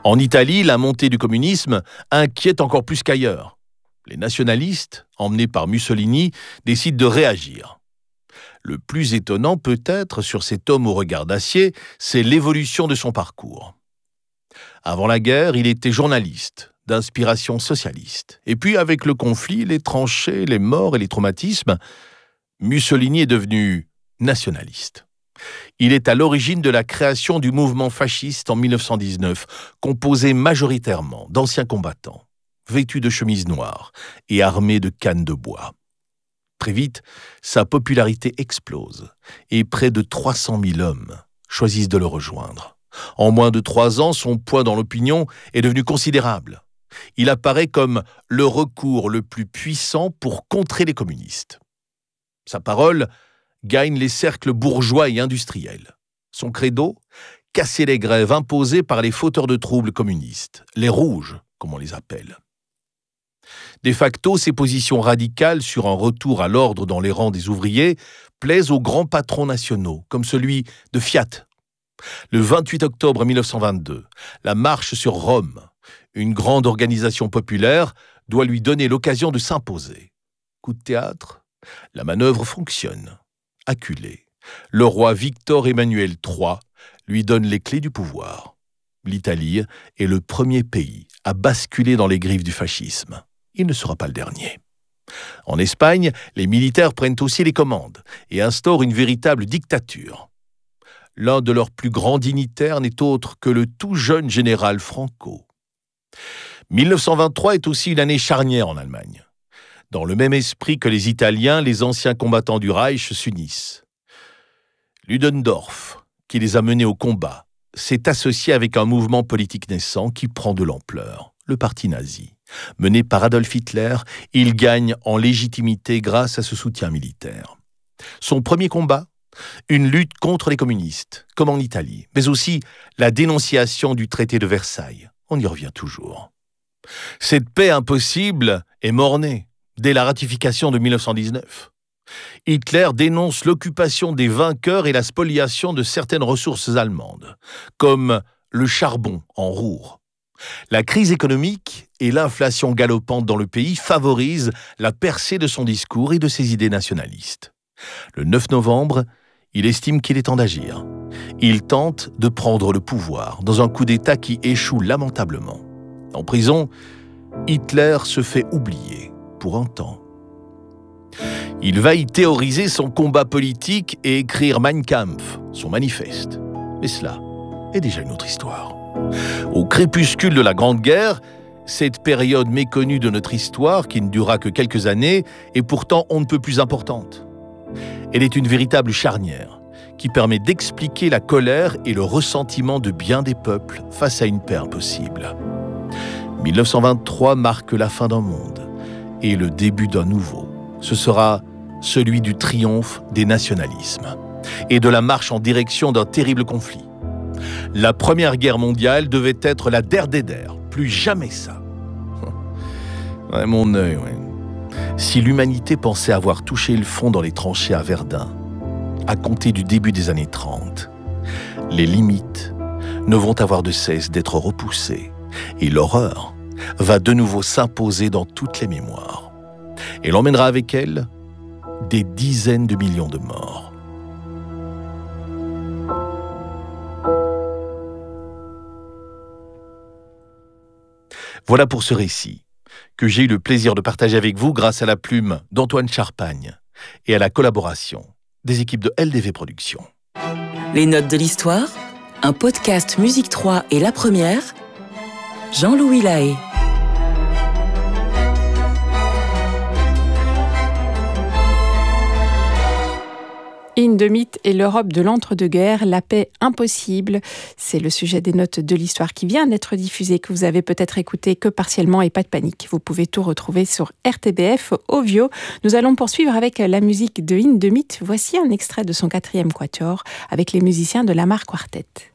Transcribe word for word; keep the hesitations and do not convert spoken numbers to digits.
En Italie, la montée du communisme inquiète encore plus qu'ailleurs. Les nationalistes, emmenés par Mussolini, décident de réagir. Le plus étonnant peut-être sur cet homme au regard d'acier, c'est l'évolution de son parcours. Avant la guerre, il était journaliste, d'inspiration socialiste. Et puis, avec le conflit, les tranchées, les morts et les traumatismes, Mussolini est devenu nationaliste. Il est à l'origine de la création du mouvement fasciste en mille neuf cent dix-neuf, composé majoritairement d'anciens combattants, vêtus de chemises noires et armés de cannes de bois. Très vite, sa popularité explose et près de trois cent mille hommes choisissent de le rejoindre. En moins de trois ans, son poids dans l'opinion est devenu considérable. Il apparaît comme le recours le plus puissant pour contrer les communistes. Sa parole gagne les cercles bourgeois et industriels. Son credo, casser les grèves imposées par les fauteurs de troubles communistes, les rouges, comme on les appelle. De facto, ses positions radicales sur un retour à l'ordre dans les rangs des ouvriers plaisent aux grands patrons nationaux, comme celui de Fiat. Le vingt-huit octobre mille neuf cent vingt-deux, la marche sur Rome, une grande organisation populaire, doit lui donner l'occasion de s'imposer. Coup de théâtre, la manœuvre fonctionne. Acculé, le roi Victor Emmanuel trois lui donne les clés du pouvoir. L'Italie est le premier pays à basculer dans les griffes du fascisme. Il ne sera pas le dernier. En Espagne, les militaires prennent aussi les commandes et instaurent une véritable dictature. L'un de leurs plus grands dignitaires n'est autre que le tout jeune général Franco. mille neuf cent vingt-trois est aussi une année charnière en Allemagne. Dans le même esprit que les Italiens, les anciens combattants du Reich s'unissent. Ludendorff, qui les a menés au combat, s'est associé avec un mouvement politique naissant qui prend de l'ampleur, le parti nazi. Mené par Adolf Hitler, il gagne en légitimité grâce à ce soutien militaire. Son premier combat, une lutte contre les communistes, comme en Italie, mais aussi la dénonciation du traité de Versailles. On y revient toujours. Cette paix impossible est mort-née dès la ratification de mille neuf cent dix-neuf. Hitler dénonce l'occupation des vainqueurs et la spoliation de certaines ressources allemandes, comme le charbon en Ruhr. La crise économique et l'inflation galopante dans le pays favorisent la percée de son discours et de ses idées nationalistes. Le neuf novembre, il estime qu'il est temps d'agir. Il tente de prendre le pouvoir dans un coup d'État qui échoue lamentablement. En prison, Hitler se fait oublier pour un temps. Il va y théoriser son combat politique et écrire Mein Kampf, son manifeste. Mais cela est déjà une autre histoire. Au crépuscule de la Grande Guerre, cette période méconnue de notre histoire, qui ne durera que quelques années, est pourtant on ne peut plus importante. Elle est une véritable charnière qui permet d'expliquer la colère et le ressentiment de bien des peuples face à une paix impossible. mille neuf cent vingt-trois marque la fin d'un monde et le début d'un nouveau. Ce sera celui du triomphe des nationalismes et de la marche en direction d'un terrible conflit. La Première Guerre mondiale devait être la der des der, plus jamais ça. Ouais, mon œil, ouais. Si l'humanité pensait avoir touché le fond dans les tranchées à Verdun, à compter du début des années trente, les limites ne vont avoir de cesse d'être repoussées et l'horreur va de nouveau s'imposer dans toutes les mémoires. Elle emmènera avec elle des dizaines de millions de morts. Voilà pour ce récit que j'ai eu le plaisir de partager avec vous grâce à la plume d'Antoine Charpagne et à la collaboration des équipes de L D V Productions. Les notes de l'histoire, un podcast Musique trois et La Première, Jean-Louis Lahaye. In the Mythe et l'Europe de l'entre-deux-guerres, la paix impossible. C'est le sujet des notes de l'histoire qui vient d'être diffusé, que vous avez peut-être écouté que partiellement et pas de panique. Vous pouvez tout retrouver sur R T B F Ovio. Nous allons poursuivre avec la musique de In the Mythe. Voici un extrait de son quatrième quatuor avec les musiciens de l'Hamar Quartet.